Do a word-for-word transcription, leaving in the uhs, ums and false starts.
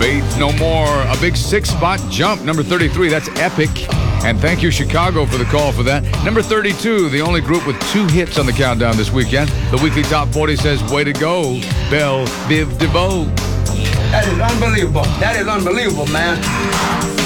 Faith No More. A big six-spot jump. Number thirty-three, that's epic. And thank you, Chicago, for the call for that. Number thirty-two, the only group with two hits on the countdown this weekend. The weekly Top forty says, way to go, Belle Biv DeVoe. That is unbelievable. That is unbelievable, man.